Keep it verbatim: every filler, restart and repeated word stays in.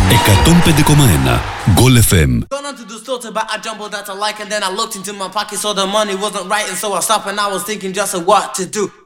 εκατόν πέντε κόμμα ένα Goal εφ εμ. Going on to the store to buy a jumbo that I like, and then I looked into my pocket, so the money wasn't right, and so I stopped and I was thinking just of what to do.